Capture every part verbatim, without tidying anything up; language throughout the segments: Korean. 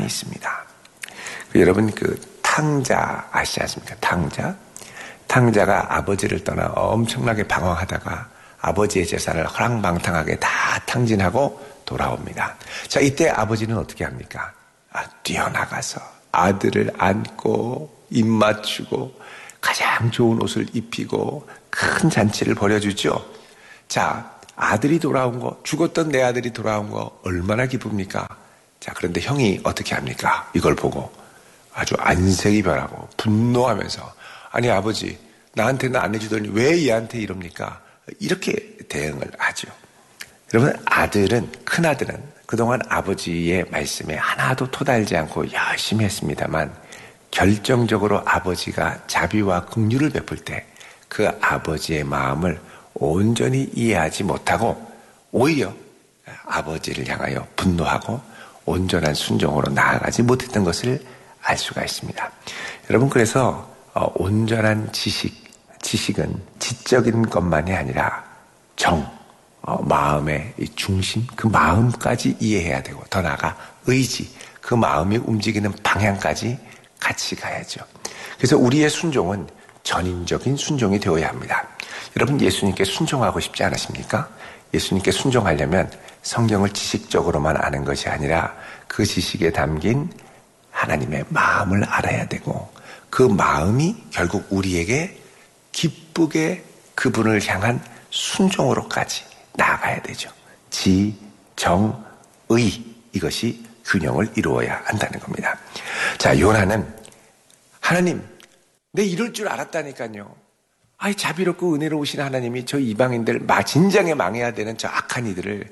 많이 있습니다. 그 여러분 그 탕자 아시지 않습니까? 탕자? 탕자가 아버지를 떠나 엄청나게 방황하다가 아버지의 재산을 허랑방탕하게 다 탕진하고 돌아옵니다. 자, 이때 아버지는 어떻게 합니까? 아, 뛰어나가서 아들을 안고 입 맞추고 가장 좋은 옷을 입히고 큰 잔치를 벌여주죠. 자, 아들이 돌아온 거, 죽었던 내 아들이 돌아온 거 얼마나 기쁩니까? 자, 그런데 형이 어떻게 합니까? 이걸 보고 아주 안색이 변하고 분노하면서 아니 아버지 나한테는 안 해주더니 왜 얘한테 이럽니까? 이렇게 대응을 하죠. 여러분 아들은 큰아들은 그동안 아버지의 말씀에 하나도 토달지 않고 열심히 했습니다만 결정적으로 아버지가 자비와 긍휼을 베풀 때 그 아버지의 마음을 온전히 이해하지 못하고 오히려 아버지를 향하여 분노하고 온전한 순종으로 나아가지 못했던 것을 알 수가 있습니다. 여러분 그래서 온전한 지식, 지식은 지적인 것만이 아니라 정, 어, 마음의 이 중심, 그 마음까지 이해해야 되고 더 나아가 의지, 그 마음이 움직이는 방향까지 같이 가야죠. 그래서 우리의 순종은 전인적인 순종이 되어야 합니다. 여러분 예수님께 순종하고 싶지 않으십니까? 예수님께 순종하려면 성경을 지식적으로만 아는 것이 아니라 그 지식에 담긴 하나님의 마음을 알아야 되고 그 마음이 결국 우리에게 기쁘게 그분을 향한 순종으로까지 나아가야 되죠. 지, 정, 의 이것이 균형을 이루어야 한다는 겁니다. 자, 요나는 하나님 내 이럴 줄 알았다니까요. 아이 자비롭고 은혜로우신 하나님이 저 이방인들 진정에 망해야 되는 저 악한 이들을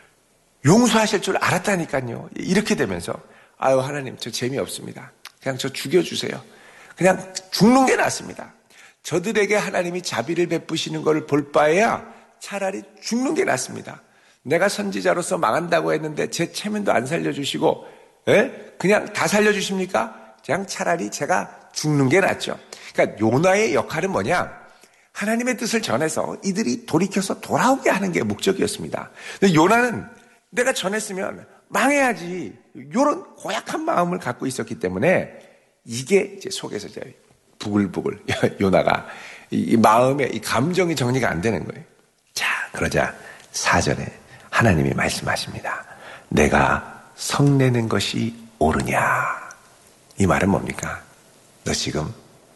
용서하실 줄 알았다니까요. 이렇게 되면서 아유 하나님 저 재미없습니다. 그냥 저 죽여주세요. 그냥 죽는 게 낫습니다. 저들에게 하나님이 자비를 베푸시는 것을 볼 바에야 차라리 죽는 게 낫습니다. 내가 선지자로서 망한다고 했는데 제 체면도 안 살려주시고 에? 그냥 다 살려주십니까? 그냥 차라리 제가 죽는 게 낫죠. 그러니까 요나의 역할은 뭐냐? 하나님의 뜻을 전해서 이들이 돌이켜서 돌아오게 하는 게 목적이었습니다. 근데 요나는 내가 전했으면 망해야지 이런 고약한 마음을 갖고 있었기 때문에 이게 이제 속에서 이제 부글부글 요나가 이 마음에 이 감정이 정리가 안 되는 거예요. 자, 그러자 사 절에 하나님이 말씀하십니다. 내가 성내는 것이 옳으냐? 이 말은 뭡니까? 너 지금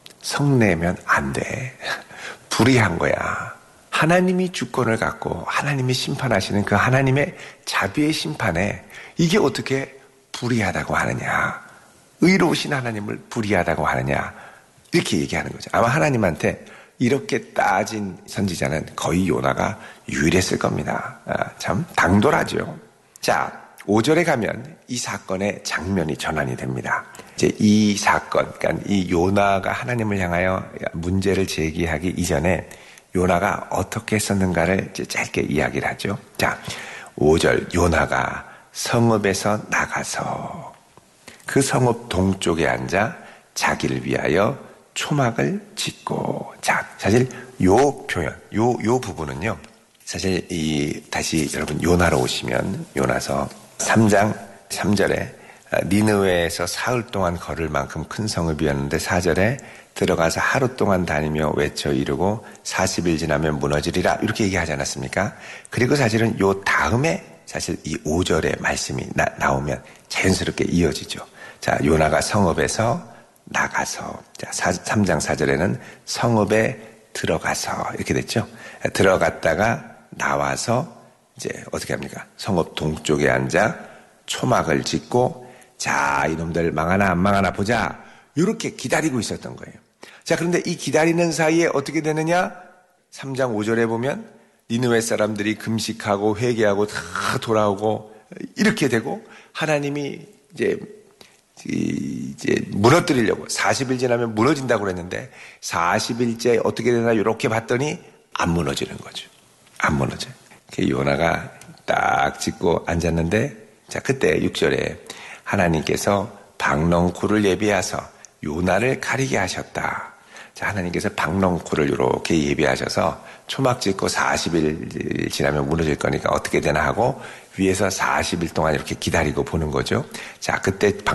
성내면 안 돼. 불의한 거야. 하나님이 주권을 갖고 하나님이 심판하시는 그 하나님의 자비의 심판에 이게 어떻게 불의하다고 하느냐? 의로우신 하나님을 불의하다고 하느냐? 이렇게 얘기하는 거죠. 아마 하나님한테 이렇게 따진 선지자는 거의 요나가 유일했을 겁니다. 아, 참 당돌하죠. 자, 오 절에 가면 이 사건의 장면이 전환이 됩니다. 이제 이 사건, 그러니까 이 요나가 하나님을 향하여 문제를 제기하기 이전에 요나가 어떻게 했었는가를 이제 짧게 이야기를 하죠. 자, 오 절 요나가 성읍에서 나가서 그 성읍 동쪽에 앉아 자기를 위하여 초막을 짓고, 자, 사실 요 표현, 요, 요 부분은요, 사실 이, 다시 여러분 요나로 오시면, 요나서 삼 장 삼 절에 니느웨에서 사흘 동안 걸을 만큼 큰 성읍이었는데 사 절에 들어가서 하루 동안 다니며 외쳐 이르고 사십 일 지나면 무너지리라 이렇게 얘기하지 않았습니까? 그리고 사실은 요 다음에 사실 이 오 절의 말씀이 나, 나오면 자연스럽게 이어지죠. 자, 요나가 성읍에서 나가서, 자, 삼 장 사 절에는 성읍에 들어가서 이렇게 됐죠. 들어갔다가 나와서 이제 어떻게 합니까? 성읍 동쪽에 앉아 초막을 짓고, 자, 이놈들 망하나 안 망하나 보자. 이렇게 기다리고 있었던 거예요. 자, 그런데 이 기다리는 사이에 어떻게 되느냐? 삼 장 오 절에 보면 니느웨 사람들이 금식하고 회개하고 다 돌아오고 이렇게 되고 하나님이 이제 이제 무너뜨리려고 사십 일 지나면 무너진다고 그랬는데 사십 일째 어떻게 되나 이렇게 봤더니 안 무너지는 거죠. 안 무너져요. 요나가 딱 짚고 앉았는데, 자, 그때 육 절에 하나님께서 박넝쿨을 예비하셔서 요나를 가리게 하셨다. 자, 하나님께서 박넝쿨을 이렇게 예비하셔서 초막 짓고 사십 일 지나면 무너질 거니까 어떻게 되나 하고 위에서 사십 일 동안 이렇게 기다리고 보는 거죠. 자, 그때